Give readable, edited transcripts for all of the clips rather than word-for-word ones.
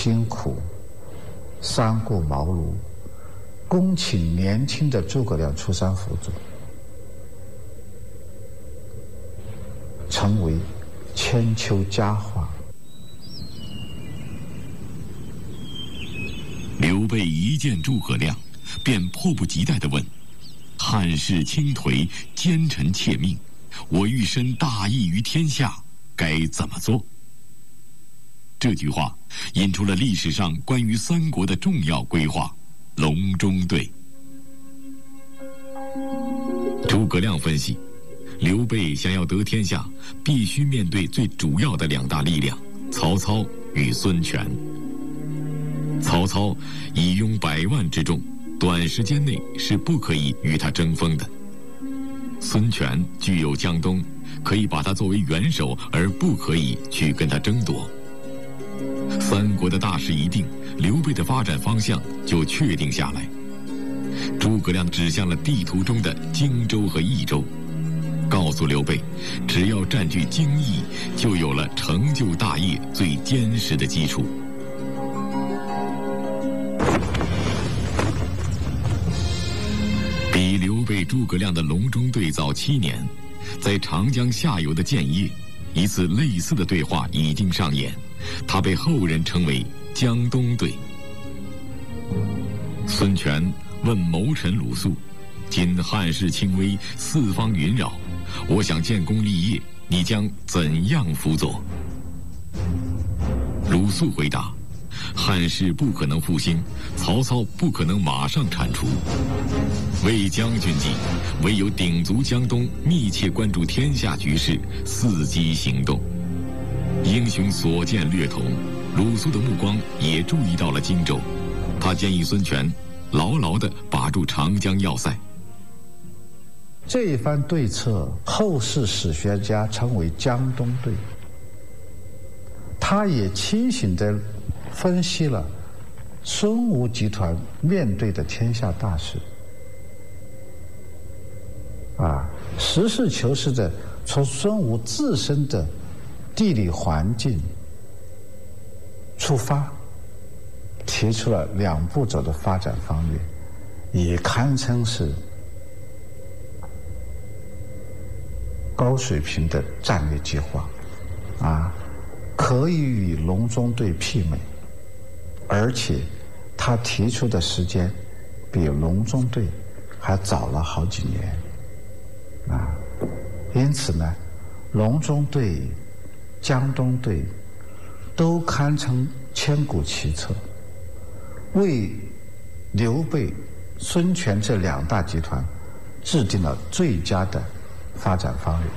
辛苦，三顾茅庐，恭请年轻的诸葛亮出山辅佐，成为千秋佳话。 刘备一见诸葛亮，便迫不及待地问：“汉室倾颓，奸臣窃命，我欲伸大义于天下，该怎么做？”这句话引出了历史上关于三国的重要规划——隆中对。诸葛亮分析，刘备想要得天下，必须面对最主要的两大力量——曹操与孙权。曹操以拥100万之众，短时间内是不可以与他争锋的。孙权具有江东，可以把他作为元首，而不可以去跟他争夺。三国的大势已定，刘备的发展方向就确定下来。诸葛亮指向了地图中的荆州和益州，告诉刘备，只要占据荆益，就有了成就大业最坚实的基础。比刘备诸葛亮的隆中对早7年，在长江下游的建业，一次类似的对话已经上演，它被后人称为江东对。孙权问谋臣鲁肃：“今汉室倾危，四方云扰，我想建功立业，你将怎样辅佐？”鲁肃回答：“汉室不可能复兴，曹操不可能马上铲除。为将军计，唯有鼎足江东，密切关注天下局势，伺机行动。”英雄所见略同，鲁肃的目光也注意到了荆州，他建议孙权牢牢地把住长江要塞。 这一番对策，后世史学家称为江东对。他也清醒地分析了孙吴集团面对的天下大事，实事求是地从孙吴自身的地理环境出发，提出了2步走的发展方略，也堪称是高水平的战略计划，可以与隆中对媲美，而且他提出的时间比隆中对还早了好几年，因此呢，隆中对、江东对都堪称千古奇策，为刘备、孙权这2大集团制定了最佳的发展方略。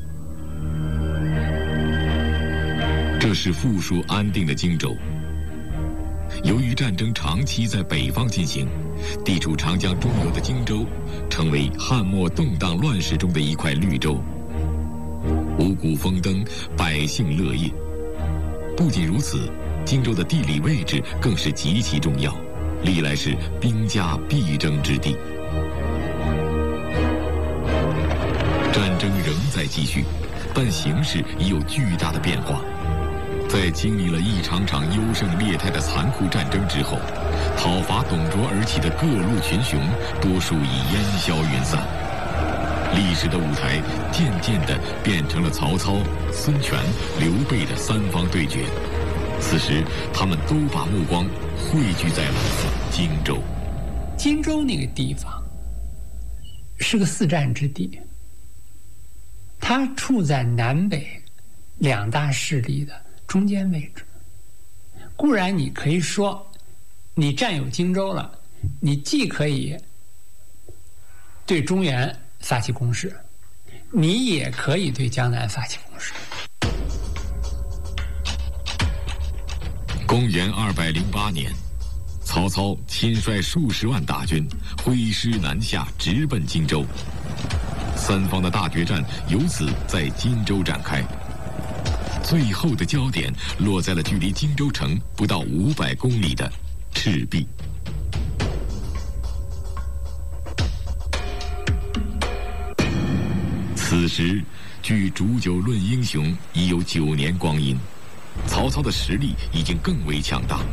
这是富庶安定的荆州。由于战争长期在北方进行，地处长江中游的荆州成为汉末动荡乱世中的一块绿洲，五谷丰登，百姓乐业。不仅如此，荆州的地理位置更是极其重要，历来是兵家必争之地。战争仍在继续，但形势已有巨大的变化。在经历了一场场优胜劣汰的残酷战争之后，讨伐董卓而起的各路群雄，多数已烟消云散。历史的舞台渐渐地变成了曹操、孙权、刘备的3方对决。此时，他们都把目光汇聚在了荆州。 荆州那个地方是个4战之地，它处在南北2大势力的中间位置。固然你可以说，你占有荆州了，你既可以对中原发起攻势，你也可以对江南发起攻势。 公元208年，曹操亲率数十万大军挥师南下，直奔荆州。3方的大决战由此在荆州展开。最后的焦点落在了距离荆州城不到500公里的赤壁。此时，距煮酒论英雄已有9年光阴，曹操的实力已经更为强大。